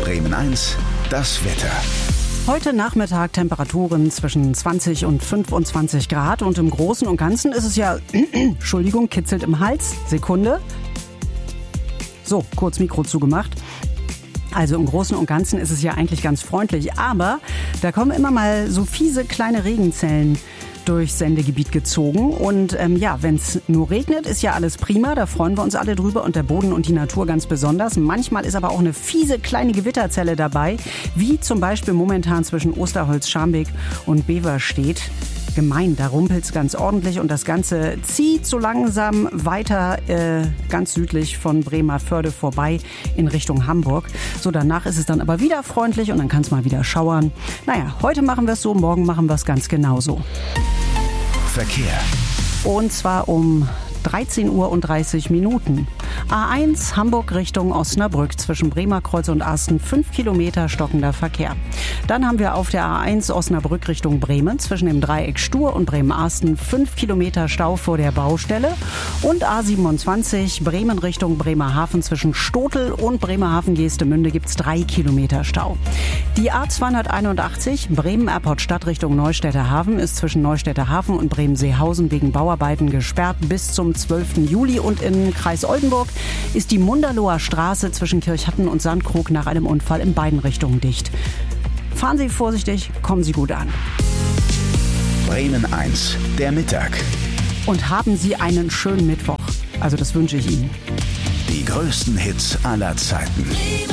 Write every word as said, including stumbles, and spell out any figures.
Bremen eins, das Wetter. Heute Nachmittag Temperaturen zwischen zwanzig und fünfundzwanzig Grad und im Großen und Ganzen ist es ja, Entschuldigung, kitzelt im Hals, Sekunde. So, kurz Mikro zugemacht. Also im Großen und Ganzen ist es ja eigentlich ganz freundlich, aber da kommen immer mal so fiese kleine Regenzellen durchs Sendegebiet gezogen. Und ähm, ja, wenn es nur regnet, ist ja alles prima. Da freuen wir uns alle drüber und der Boden und die Natur ganz besonders. Manchmal ist aber auch eine fiese kleine Gewitterzelle dabei, wie zum Beispiel momentan zwischen Osterholz-Scharmbeek und Beverstedt. Gemein, da rumpelt's ganz ordentlich und das Ganze zieht so langsam weiter äh, ganz südlich von Bremervörde vorbei in Richtung Hamburg. So, danach ist es dann aber wieder freundlich und dann kann es mal wieder schauern. Naja, heute machen wir es so, morgen machen wir es ganz genauso. Verkehr. Und zwar um dreizehn Uhr und dreißig Minuten. A eins Hamburg Richtung Osnabrück zwischen Bremerkreuz und Asten fünf Kilometer stockender Verkehr. Dann haben wir auf der A eins Osnabrück Richtung Bremen zwischen dem Dreieck Stur und Bremen-Asten fünf Kilometer Stau vor der Baustelle. Und A siebenundzwanzig Bremen Richtung Bremerhaven zwischen Stotel und Bremerhaven-Geestemünde gibt es drei Kilometer Stau. Die A zweihunderteinundachtzig Bremen Airport Stadt Richtung Neustädter Hafen ist zwischen Neustädter Hafen und Bremen-Seehausen wegen Bauarbeiten gesperrt bis zum zwölften Juli und im Kreis Oldenburg ist die Munderloher Straße zwischen Kirchhatten und Sandkrug nach einem Unfall in beiden Richtungen dicht. Fahren Sie vorsichtig, kommen Sie gut an. Bremen eins, der Mittag. Und haben Sie einen schönen Mittwoch. Also das wünsche ich Ihnen. Die größten Hits aller Zeiten.